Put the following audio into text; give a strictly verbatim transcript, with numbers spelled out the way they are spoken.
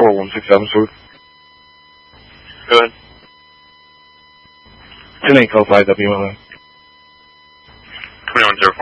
four one six seven, sir. Go ahead. ten eight code five W L A. twenty-one zero four.